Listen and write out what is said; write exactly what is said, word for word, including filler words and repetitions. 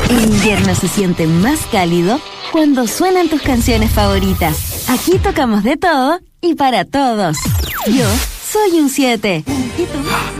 El invierno se siente más cálido cuando suenan tus canciones favoritas. Aquí tocamos de todo y para todos. Yo soy un siete. ¿Y tú?